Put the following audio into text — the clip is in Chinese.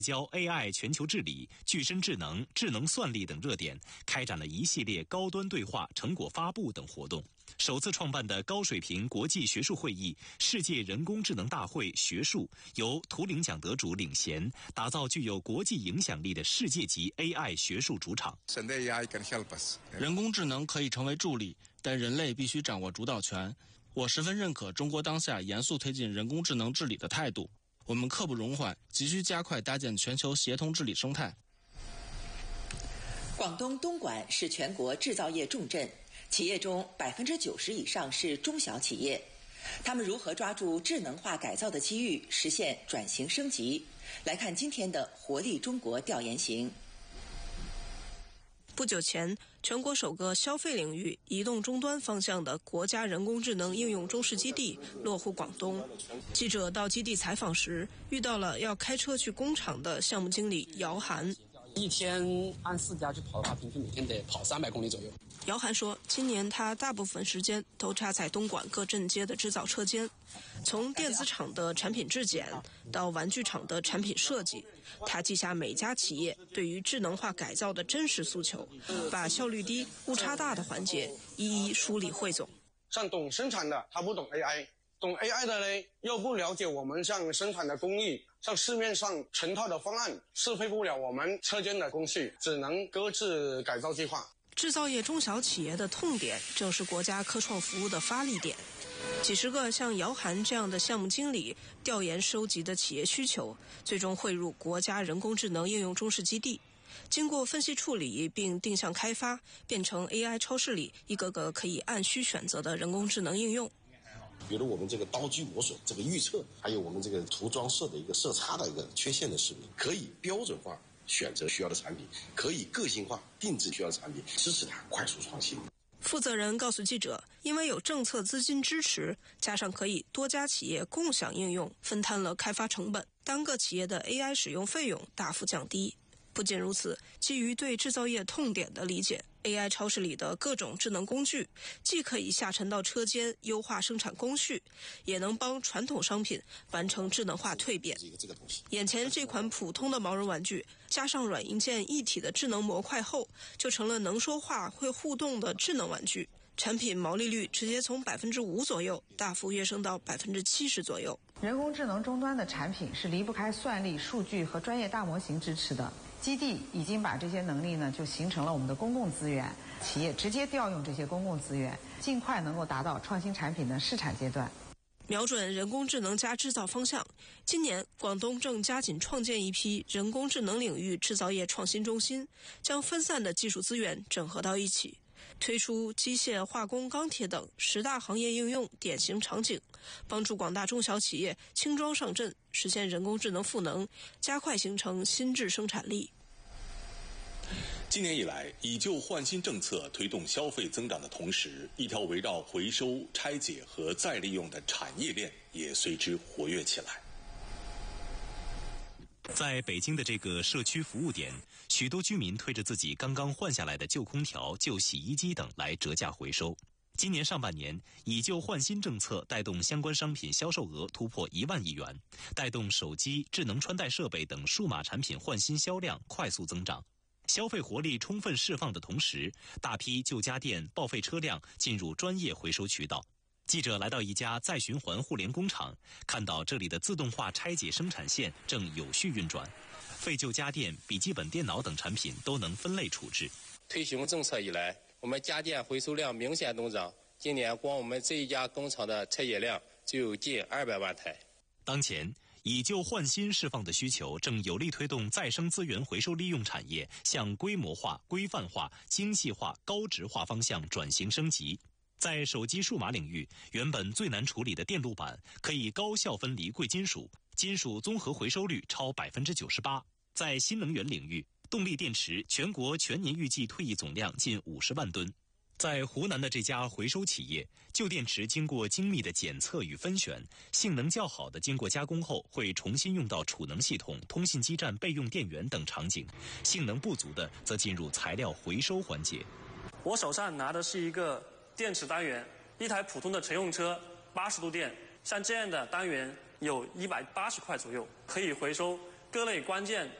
交 AI 全球治理、具身智能、智能算力等热点，开展了一系列高端对话、成果发布等活动。首次创办的高水平国际学术会议——世界人工智能大会学术，由图灵奖得主领衔，打造具有国际影响力的世界级 AI 学术主场。 人工智能可以成为助力，但人类必须掌握主导权。我十分认可中国当下严肃推进人工智能治理的态度。我们刻不容缓，急需加快搭建全球协同治理生态。 广东东莞是全国制造业重镇，企业中90%以上是中小企业。他们如何抓住智能化改造的机遇，实现转型升级？来看今天的活力中国调研行。 不久前，全国首个消费领域移动终端方向的国家人工智能应用中试基地落户广东。记者到基地采访时，遇到了要开车去工厂的项目经理姚涵。 一天按4家去跑的话，平均每天得跑300公里左右。 姚涵说，今年他大部分时间都插在东莞各镇街的制造车间，从电子厂的产品质检到玩具厂的产品设计，他记下每家企业对于智能化改造的真实诉求，把效率低、误差大的环节一一梳理汇总。 像懂生产的，他不懂 AI。懂 AI 的呢，又不了解我们像生产的工艺，像市面上成套的方案，适配不了我们车间的工序，只能搁置改造计划。 制造业中小企业的痛点，正是国家科创服务的发力点。几十个像姚涵这样的项目经理调研收集的企业需求，最终汇入国家人工智能应用中试基地，经过分析处理并定向开发，变成 AI 超市里一个个可以按需选择的人工智能应用。 比如我们这个刀具磨损这个预测，还有我们这个涂装色的一个色差的一个缺陷的识别，可以标准化选择需要的产品，可以个性化定制需要的产品，支持它快速创新。 负责人告诉记者，因为有政策资金支持，加上可以多家企业共享应用，分摊了开发成本，单个企业的 AI 使用费用大幅降低。不仅如此，基于对制造业痛点的理解， AI 超市里的各种智能工具既可以下沉到车间优化生产工序，也能帮传统商品完成智能化蜕变。眼前这款普通的毛绒玩具，加上软硬件一体的智能模块后，就成了能说话会互动的智能玩具。产品毛利率直接从5%左右大幅跃升到70%左右。 人工智能终端的产品是离不开算力、数据和专业大模型支持的。基地已经把这些能力呢，就形成了我们的公共资源，企业直接调用这些公共资源，尽快能够达到创新产品的试产阶段。 瞄准人工智能加制造方向，今年广东正加紧创建一批人工智能领域制造业创新中心，将分散的技术资源整合到一起，推出机械、化工、钢铁等10大行业应用典型场景，帮助广大中小企业轻装上阵，实现人工智能赋能，加快形成新质生产力。 今年以来，以旧换新政策推动消费增长的同时，一条围绕回收、拆解和再利用的产业链也随之活跃起来。 在北京的这个社区服务点，许多居民推着自己刚刚换下来的旧空调、旧洗衣机等来折价回收。今年上半年，以旧换新政策带动相关商品销售额突破1万亿元，带动手机、智能穿戴设备等数码产品换新销量快速增长。消费活力充分释放的同时，大批旧家电、报废车辆进入专业回收渠道。记者来到一家再循环互联工厂，看到这里的自动化拆解生产线正有序运转，废旧家电、笔记本电脑等产品都能分类处置。 推行政策以来，我们家电回收量明显增长，今年光我们这一家工厂的拆解量就有近200万台。 当前以旧换新释放的需求正有力推动再生资源回收利用产业向规模化、规范化、精细化、高值化方向转型升级。在手机数码领域，原本最难处理的电路板可以高效分离贵金属，金属综合回收率超98%。在新能源领域，动力电池全国全年预计退役总量近50万吨。在湖南的这家回收企业，旧电池经过精密的检测与分选，性能较好的经过加工后会重新用到储能系统、通信基站备用电源等场景，性能不足的则进入材料回收环节。 我手上拿的是一个电池单元，一台普通的乘用车80度电，像这样的单元有180块左右，可以回收各类关键